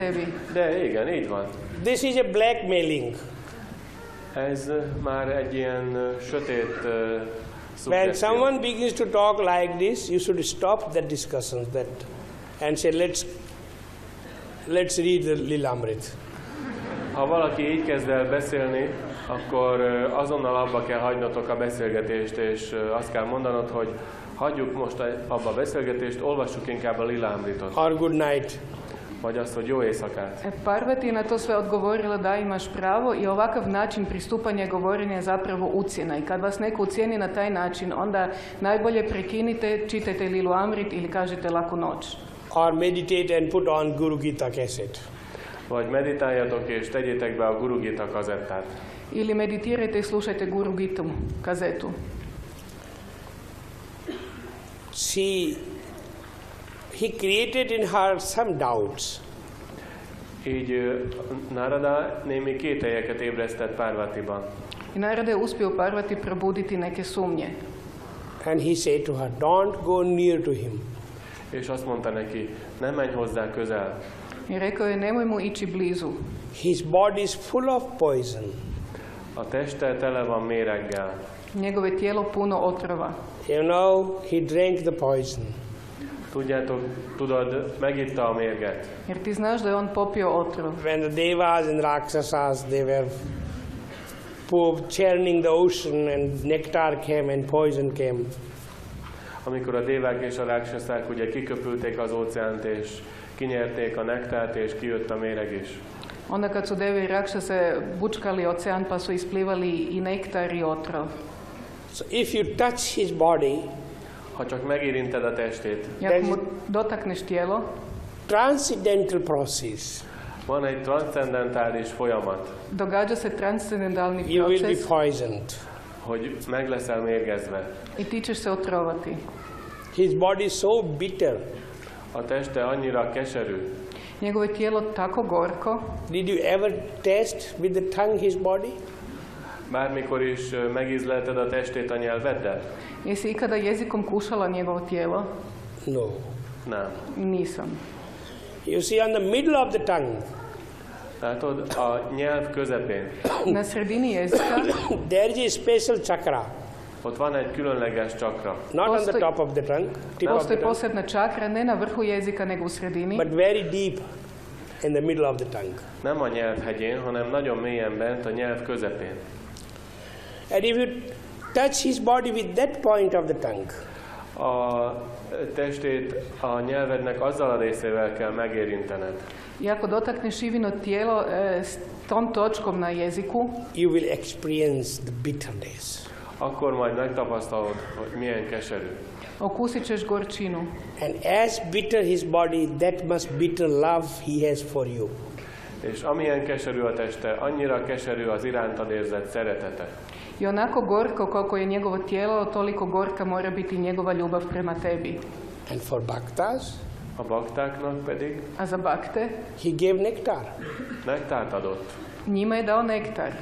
De igen, így van. This is a blackmailing. Ez már egy ilyen sötét When szuggesztió. someone begins to talk like this, you should stop the discussions and say, let's read the Lilamrit. Ha valaki így kezd el beszélni, akkor azonnal abba kell hagynotok a beszélgetést, és azt kell mondanod, hogy hagyjuk most abba a beszélgetést, olvassuk inkább a Lilamritot. Or good night. Vagy azt, hogy jó éjszakát. Parvati je na to sve odgovorila da imaš pravo i ovakav način pristupanja govorenja je zapravo ucjena. I kad vas neko ucijeni na taj način, onda najbolje prekinite, čitajte Lilu Amrit ili kažete laku noć. Or meditate and put on Guru Gita cassette. Vagy meditáljatok és tegyétek be a Guru Gita kazettát. Ili meditirajte i slušajte Guru Gitu kazetu. He created in her some doubts. Így Narada némi kételyeket ébresztett Parvatiban. I Narada je uspio Parvati probuditi neke sumnje. And he said to her, don't go near to him. És azt mondta neki, ne menj hozzá közel. I rekao je, nemoj mu ići blizu. His body is full of poison. A teste tele van méreggel. Njegovo je tijelo puno otrova. You know, he drank the poison. Tudod, megitta a mérget. Jer ti znaš da je on popio otrov. When the devas and rakshasas, they were churning the ocean and nectar came and poison came. Amikor a dévák és a ráksaszák ugye kiköpülték az óceánt és kinyerték a nektárt és kijött a méreg is. Onda kad su deve i rakšase bučkali ocean pa su isplivali i nektar i otrov. So if you touch his body, ha csak megérinted a testét, I ako mu dotakneš tijelo, transcendental process. Van egy transzcendentális folyamat. Događa se transcendentalni You will be proces. poisoned. Hogy meg leszel mérgezve. I ti ćeš se otrovati. His body is so bitter. A teste annyira keserű. Njegovo je tijelo tako gorko. Did you ever taste with the tongue his body? Bármikor is megízlelted a testét a nyelveddel? Jesi ikada jezikom kušala njegovo tijelo? No. Nem. Nisam. You see, on the middle of the tongue, látod, a nyelv közepén, na sredini jezika, there is a special chakra. Ott van egy különleges csakra. Not on the top of the tongue. Postoji posebna čakra, ne na vrhu jezika, nego u sredini. But very deep in the middle of the tongue. Nem a nyelvhegyén, hanem nagyon mélyen bent a nyelv közepén. And if you touch his body with that point of the tongue, a testét a nyelvednek azzal a részével kell megérintened. I ako dotakneš Ivino tijelo s tom točkom na jeziku, you will experience the bitterness. Akkor majd megtapasztalod, hogy milyen keserű. okusit ćeš gorčinu. And as bitter his body, that much bitter love he has for you. És amilyen keserű a teste, annyira keserű az irántad érzett szeretete. I onako gorko koliko je njegovo tijelo, toliko gorka mora biti njegova ljubav prema tebi. And for bhaktas, a baktáknak pedig, a za bakte, he gave nectar. Nektárt adott. Njima je dao nektar.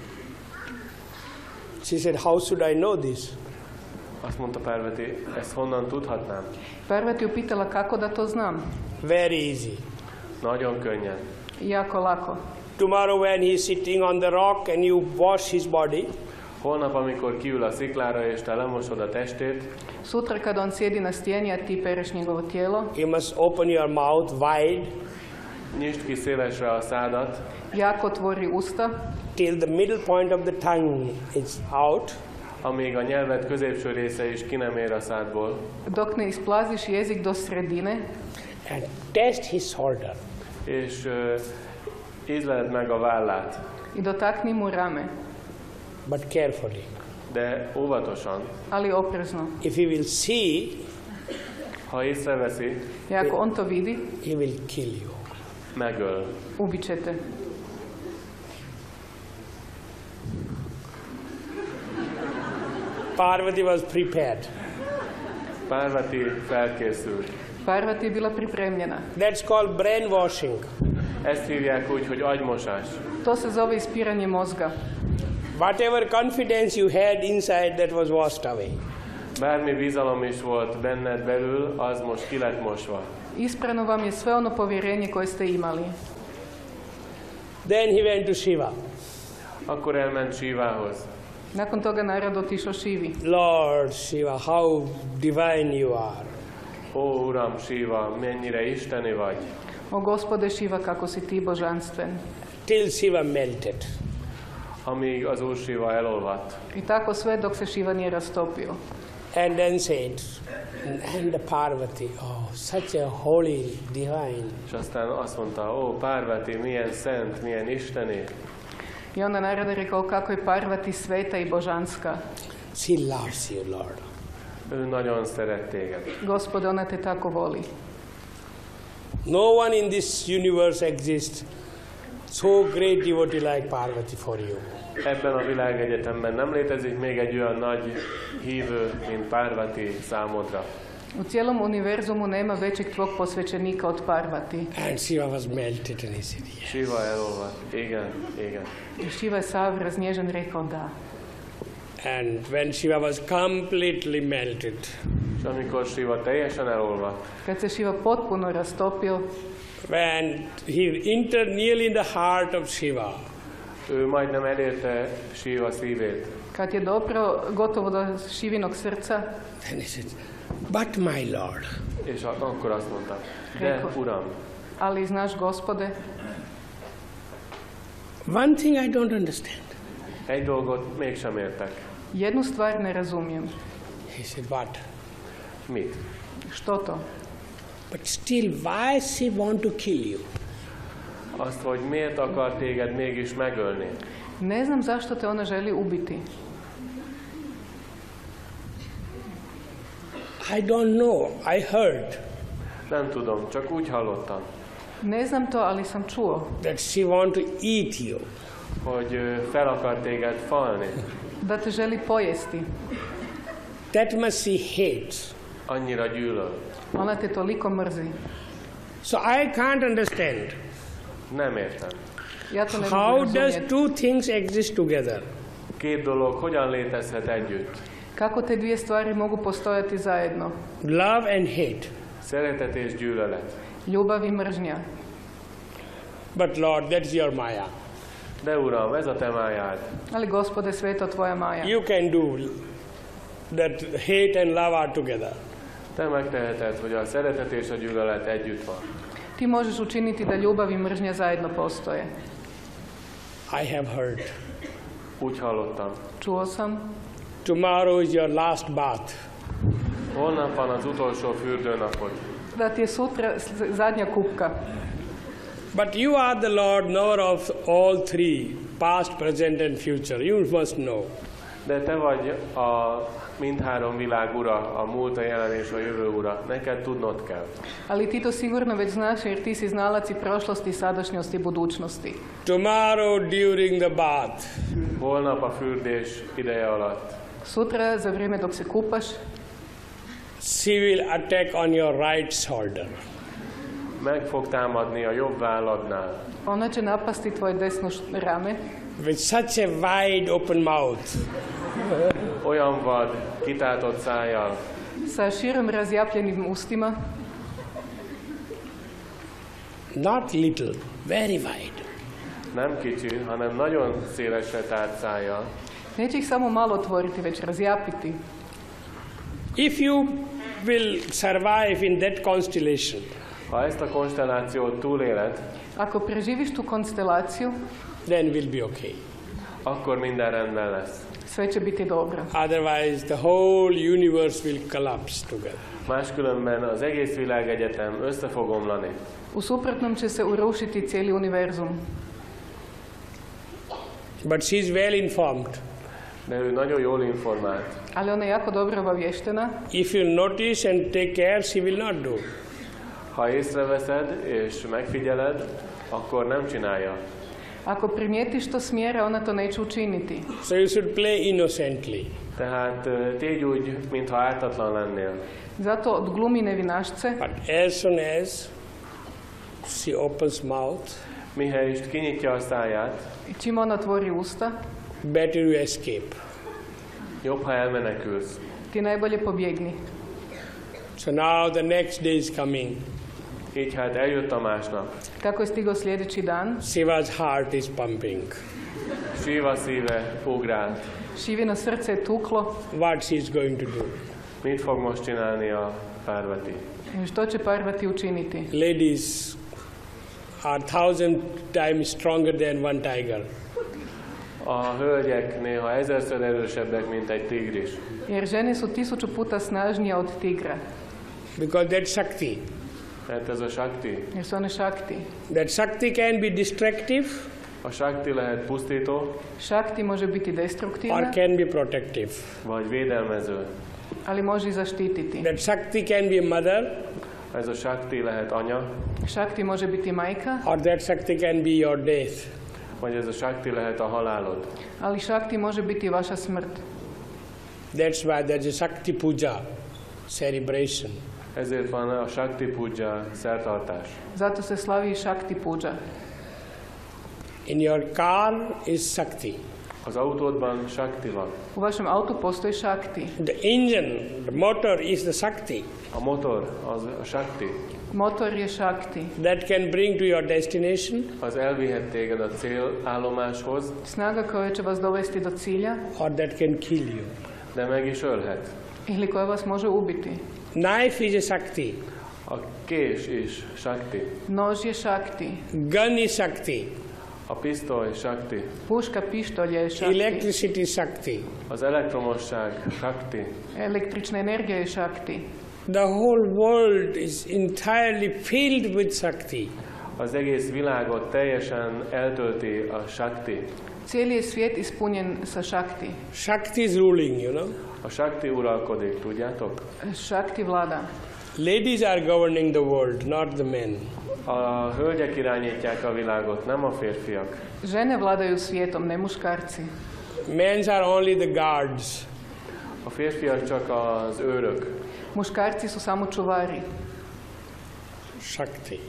She said, how should I know this? Azt mondta Parvati, ezt honnan tudhatnám? Parvati upitala kako da to znam. Very easy. Nagyon könnyen. Jako lako. Tomorrow when he is sitting on the rock and you wash his body, holnap, amikor kiül a sziklára és te lemosod a testét, sutra kad on sjedi na stijeni, a ti pereš njegovo tijelo, you must open your mouth wide, nyisd ki szélesre a szádat, jako otvori usta, till the middle point of the tongue is out, amíg a nyelved középső része is ki nem ér a szádból, dok ne isplaziš jezik do sredine, and test his shoulder. És ízleld meg a vállát. I dotakni mu rame. But carefully. De óvatosan. Ali oprezno. If he will see, ha észreveszi, I ako on to vidi, he will kill you. Megöl. Ubićete. Parvati was prepared. Parvati felkészült. Parvati je bila pripremljena. That's called brainwashing. Ezt hívják úgy, hogy agymosás. To se zove ispiranje mozga. Whatever confidence you had inside, that was washed away. Bármi bizalom is volt benned belül, az most ki lett mosva. Isprano vam je sve ono povjerenje koje ste imali. Then he went to Shiva. Akkor elment Shivához. Nakon toga narod otišao Šivi. Lord Shiva, how divine you are. Ó, Uram, Shiva, mennyire isteni vagy. O Gospode Šiva, kako si ti božanstven. Till Shiva melted. Amíg az Úr Shiva elolvadt. I tako sve dok se Šiva nije rastopio. And then said, and the Parvati, oh, such a holy, divine. És aztán azt mondta, ó, Párvati, milyen szent, milyen isteni. I onda narod je rekao kako je Parvati sveta i božanska. She loves you, Lord. Ő nagyon szeret téged. Gospode, ona te tako voli. No one in this universe exists so great devotee like Parvati for you. Ebben a világegyetemben nem létezik még egy olyan nagy hívő, mint Párvati számodra. U cijelom univerzumu nema većeg tvog posvećenika od Parvati. And Shiva was melted and he said, yes. Shiva elolvadt. Igen, igen. I Šiva je sav raznježen rekao da. And when Shiva was completely melted, És amikor Shiva teljesen elolvadt, Kad se Šiva potpuno rastopio, when he entered nearly in the heart of Shiva, ő majdnem elérte Shiva szívét. kad je dobro gotovo do Šivinog srca, then he said, but my Lord, És akkor azt mondta, de Uram, ali znaš Gospode, one thing I don't understand. egy dolgot mégsem értek. jednu stvar ne razumijem. He said, what? Mit? Što to? But still, why she want to kill you? Azt, hogy miért akar téged mégis megölni? Ne znam zašto te ona želi ubiti. I don't know. I heard Nem tudom, csak úgy hallottam, Ne znam to, ali sam čuo that she want to eat you. hogy fel akar téged falni. da te želi pojesti. That much she hates. Annyira gyűlöl. Ona te toliko mrzi. So I can't understand. Nem értem. Ja to ne How mogu does razumjeti. two things exist together? Két dolog hogyan létezhet együtt? Kako te dvije stvari mogu postojati zajedno? Love and hate. Szeretet és gyűlölet. Ljubav i mržnja. But Lord, that's your Maya. De Uram, ez a te májád. Ali Gospode, sve je to tvoja maja. You can do that. Hate and love are together. Te megteheted, hogy a szeretet és a gyűlölet együtt van. Ti možeš učiniti da ljubav i mržnja zajedno postoje. I have heard. Úgy hallottam. Čuo sam. Tomorrow is your last bath. Holnap van az utolsó fürdőnapod. Da ti je sutra zadnja kupka. But you are the Lord, knower of all three, past, present and future. You must know. De te vagy a mindhárom világ ura, a múlt, a jelen és a jövő ura. Neked tudnod kell. Ali ti to sigurno već znaš jer ti si znalac i prošlosti, sadašnjosti i budućnosti. Tomorrow during the bath, Holnap a fürdés ideje alatt. Sutra, za vrijeme dok se kupaš, she will attack on your right shoulder. Meg fog támadni a jobb válladnál. ona će napasti tvoje desno rame With such a wide open mouth. Olyan vad, kitátott szájjal, sa širom razjapljenim ustima, Not little, very wide. nem kicsi, hanem nagyon szélesre tárt szájjal. neće ih samo malo otvoriti, već razjapiti. If you will survive in that constellation, Ha ezt a konstellációt túléled, Ako preživiš tu konstelaciju, then we'll be okay. akkor minden rendben lesz. sve će biti dobro. Otherwise, the whole universe will collapse together. Máskülönben az egész világegyetem össze fog omlani. U suprotnom će se urušiti cijeli univerzum. But she's well informed. De ő nagyon jól informált. Ali ona je jako dobro obavještena. If you notice and take care, she will not do. Ha észreveszed és megfigyeled, akkor nem csinálja. Ako primijetiš to smjera, ona to neće učiniti. So you should play innocently. Tehát tégy úgy, mintha ártatlan lennél. Zato odglumi nevinašce, But as soon as she opens mouth, Mihelyest kinyitja a száját, i čim ona otvori usta, better you escape. jobb, ha elmenekülsz. ti najbolje pobjegni. So now the next day is coming. Így hát eljött a másnap. Kako je stigao sljedeći dan, Shiva's heart is pumping. Shiva szíve ugrált. Shivino srce je tuklo. What she is going to do? Mit fog most csinálni a Parvati? Što će Parvati učiniti? Ladies are 1,000 times stronger than one tiger. A hölgyek néha 1000-szer erősebbek, mint egy tigris. Jer žene su 1000 puta snažnije od tigra. Because that's Shakti. Mert ez a Shakti. Jer su one Shakti. That Shakti can be destructive A Shakti lehet pusztító, Shakti može biti or destruktivna, can be protective. vagy védelmező. ali može i zaštititi. That Shakti can be a mother Ez a Shakti lehet anya, Shakti može biti majka, or that Shakti can be your death. vagy ez a Shakti lehet a halálod. ali Shakti može biti vaša smrt. That's why there's a Shakti Puja celebration. Ezért van a Shakti Puja szertartás. Zato se slavi Shakti puja. In your car is Shakti. Az autódban Shakti van. U vašem autu postoji Shakti. The engine, the motor is the Shakti A motor az a Shakti. Motor je Shakti. that can bring to your destination Az elvihet téged a célállomáshoz, Snaga koja će vas dovesti do cilja or that can kill you. de meg is ölhet. ili koja vas može ubiti. Knife is a Shakti. A kés is Shakti. Nož je Shakti. Gun is Shakti. A pisztoly Shakti. Puška, pištolj je Shakti. Electricity is Shakti. Az elektromosság Shakti. Električna energija je Shakti. The whole world is entirely filled with Shakti. Az egész világot teljesen eltölti a Shakti. Cijeli je svijet ispunjen sa Shakti. Shakti is ruling, you know. A Shakti uralkodik, tudjátok? Shakti vlada. Ladies are governing the world, not the men. A hölgyek irányítják a világot, nem a férfiak. Žene vladaju svijetom, ne muškarci. Men are only the guards. A férfiak csak az őrök. Muškarci su samo čuvari. Shakti.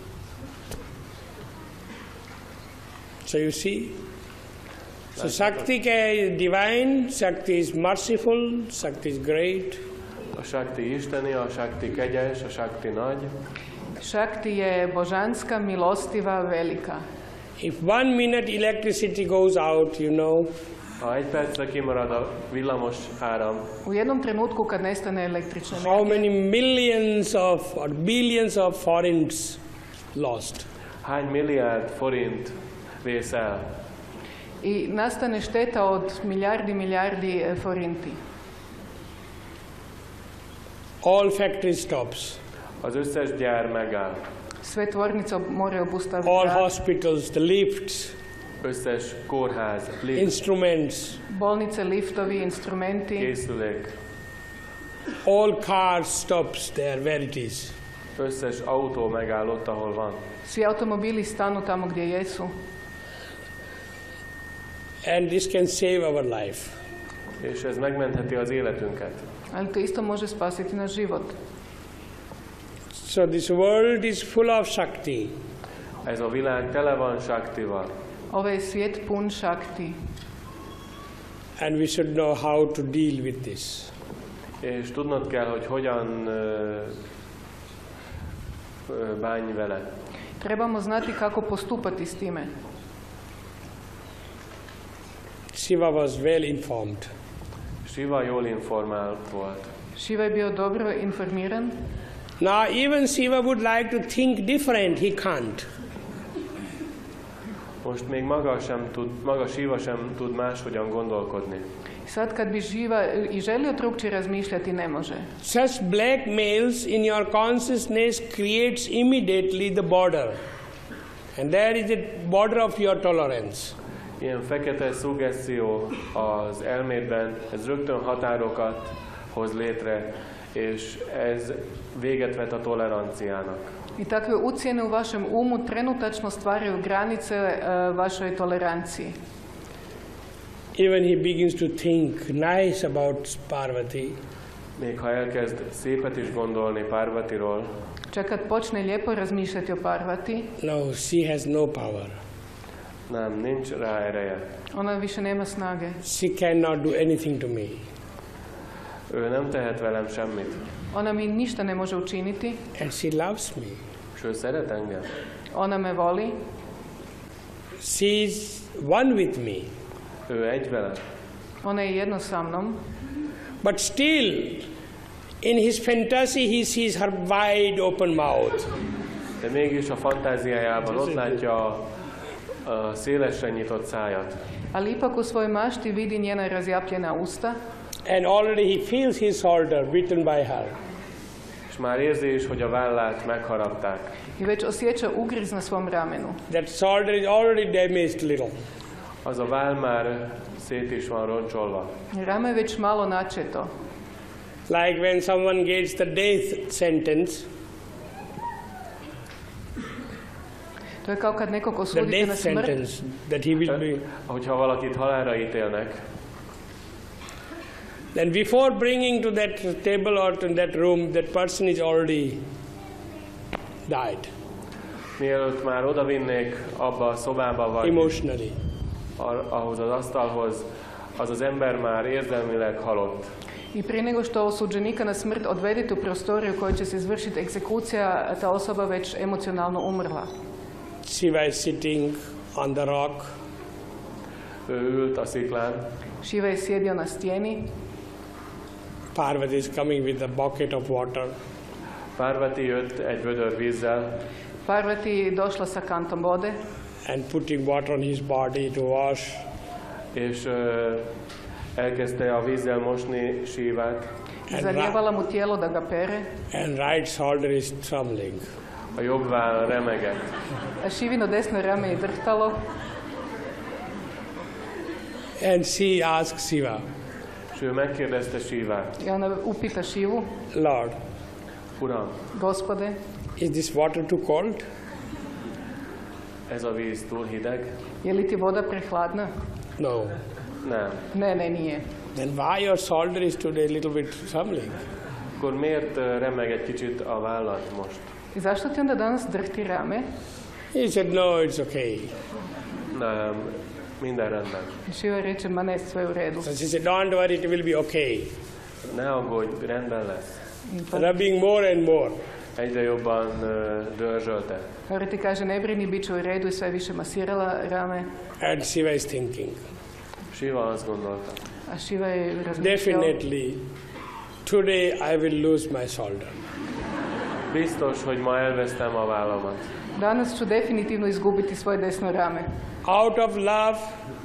So you see? So Shakti is divine, Shakti is merciful, Shakti is great. A Shakti isteni, a Shakti kegyes, a Shakti nagy. Shakti je božanska, milostiva, velika. If 1 minute electricity goes out, you know, Ha egy percre kimarad a villamos áram, U jednom trenutku kad nestane električna how energija, many millions of or billions of forints lost? hány milliárd forint vész el? i nastane šteta od milijardi forinti. All factory stops, Az összes gyár megáll. Sve tvornice moraju obustaviti all rad. hospitals, the lifts, Összes kórház, lift, instruments, Bolnice, liftovi, instrumenti, készülék, all cars stops there where it is. összes autó megáll ott, ahol van. svi automobili stanu tamo gdje jesu. And this can save our life. És ez megmentheti az életünket. Ali to isto može spasiti naš život. So this world is full of Shakti. Ez a világ tele van Shaktival. Ovaj je svijet pun Shakti. And we should know how to deal with this. És tudnod kell, hogy hogyan bánj vele. Trebamo znati kako postupati s time. Shiva was well informed. Shiva jól informált volt. Shiva je bio dobro informiran. Now even Shiva would like to think different, he can't. Most még maga Shiva sem tud máshogyan gondolkodni. Sad kad bi Shiva i želio drukčije razmišljati, ne može. Such blackmails in your consciousness creates immediately the border. And there is the border of your tolerance. Ilyen fekete szuggesztió az elmédben, ez rögtön határokat hoz létre, és ez véget vet a toleranciának. I takve ucjene u vašem umu trenutačno stvaraju granice vašoj toleranciji. Even he begins to think nice about Parvati. Még ha elkezd szépet is gondolni Parvatiról, Čak kad počne lijepo razmišljati o Parvati, No, she has no power. nem, nincs rá ereje. ona više nema snage. She cannot do anything to me. Ő nem tehet velem semmit, Ona mi ništa ne može učiniti, And she loves me. És ő szeret engem? Ona me voli, She's one with me. Ő egy velem. ona je jedno sa mnom, But still, in his fantasy, he sees her wide open mouth. De mégis a fantáziájában ott látja a szélesre nyitott szájat. ali ipak u svojoj mašti vidi njena razjapljena usta And already he feels his shoulder beaten by her. És már érzi is, hogy a vállát megharapták. i već osjeća ugriz na svom ramenu. That shoulder is already damaged little. Az a váll már szét is van roncsolva. Rame je već malo načeto. Like when someone gets the death sentence, To je kao kad nekog the osudite na death smrt, sentence that he will be. Hogyha valakit halálra ítélnek, Then before bringing to that table or to that room, that person is already died mielőtt már odavinnék abba a szobába, vagy emotionally. ahhoz az asztalhoz, az az ember már érzelmileg halott. i prije nego što osuđenika na smrt odvedete u prostoriju u kojoj će se izvršiti egzekucija, ta osoba već emocionalno umrla. Shiva is sitting on the rock, Ő ült a sziklán, Šiva je sjedio na stijeni, Parvati is coming with a bucket of water, Parvati jött egy vödör vízzel, Parvati je došla sa kantom vode and putting water on his body to wash. és elkezdte a vízzel mosni Sívát. i zalijevala mu tijelo da ga pere, And right shoulder is trembling. A jobb váll remegett. a Šivino desno rame je drhtalo And she asks Shiva, És ő megkérdezte Sívát, i ona upita Šivu, Lord, Uram, gospode, is this water too cold? ez a víz túl hideg? je li ti voda prehladna? No. Nem. Ne, nije. Then why your shoulder is today a little bit trembling? Akkor miért remeg egy kicsit a vállad most? I zašto ti onda danas drhti rame? He said, no, it's okay. Nem, minden rendben. I Šiva reče, ma ne, sve u redu. So she said, don't worry, it will be okay. Ne aggódj, rendben lesz. Rubbing more and more. Egyre jobban dörzsölte. Parvati kaže, ne brini, bit će u redu i sve više masirala rame. And Shiva is thinking, Siva azt gondolta, A Šiva je razmišljao, definitely, today I will lose my shoulder. biztos, hogy ma elvesztem a vállamat. danas ću definitivno izgubiti svoje desno rame. Out of love,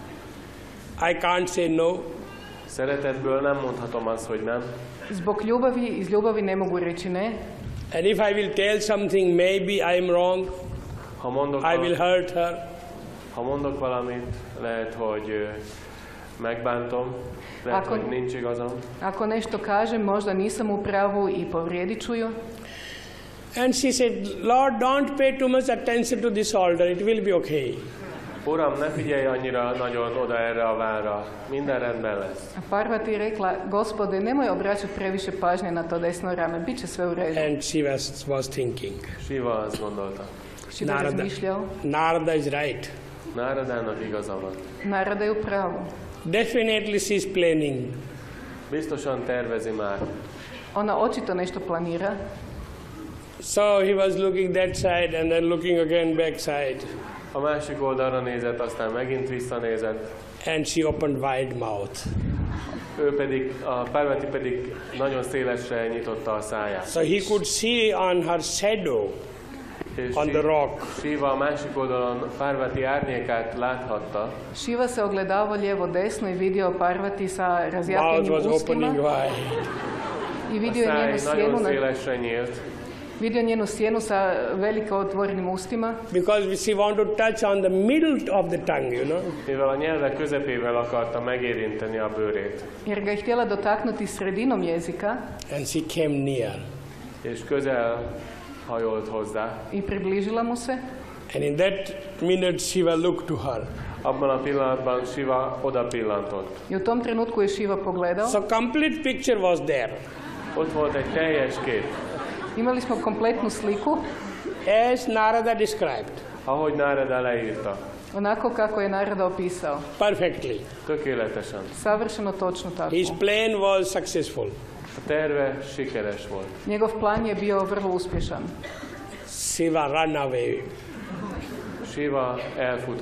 I can't say no. Szeretetből nem mondhatom azt, hogy nem. Zbog ljubavi, iz ljubavi ne mogu reći ne. And if I will tell something, maybe I am wrong, Ha mondok, I will hurt her. ha mondok valamit, lehet, hogy megbántom, lehet, Ako- hogy nincs igazam. Ako nešto kažem, možda nisam u pravu i povrijedit ću ju. And she said, Lord, don't pay too much attention to this shoulder, it will be okay. Uram, ne figyelj annyira nagyon oda erre a vállra, minden rendben lesz. A Parvati je rekla, gospode, nemoj obraćati previše pažnje na to desno rame, bit će sve u redu. And she was thinking, Siva azt gondolta, Šiva je razmišljao, Narada is right. Náradának igaza van. Narada je u pravu. Definitely she is planning. Biztosan tervezi már. Ona očito nešto planira. So he was looking that side and then looking again back side. A másik oldalra nézett, aztán megint visszanézett. And she opened wide mouth. Ő pedig, a Parvati pedig nagyon szélesre nyitotta a száját. So he could see on her shadow És on the rock. Siva a másik oldalon Parvati árnyékát láthatta. Šiva se ogledavao lijevo desno i vidio Parvati sa Mouth razjapljenim was opening ustima wide. i A vidio száj njenu sjenu, nagyon szélesre nyílt, vidio njenu sjenu sa veliko otvorenim ustima, Because she wanted to touch on the middle of the tongue, you know. mivel a nyelve közepével akarta megérinteni a bőrét. jer ga je htjela dotaknuti sredinom jezika And she came near. És közel hajolt hozzá. i približila mu se. And in that minute Shiva looked to her. Abban a pillanatban Siva oda pillantott. I u tom trenutku je Šiva pogledao. So complete picture was there. Ott volt egy teljes kép, Imali smo kompletnu sliku, As Narada described. ahogy Nárada leírta. onako kako je Narada opisao. Perfectly. Tökéletesen. Savršeno točno tako. His plan was successful. A terve sikeres volt. Njegov plan je bio vrlo uspješan. Shiva run away. Shiva elfut